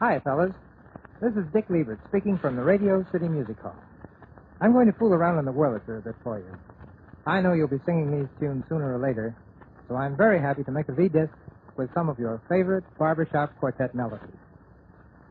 Hi, fellas. This is Dick Liebert speaking from the Radio City Music Hall. I'm going to fool around on the Wurlitzer a bit for you. I know you'll be singing these tunes sooner or later, so I'm very happy to make a V-disc with some of your favorite barbershop quartet melodies.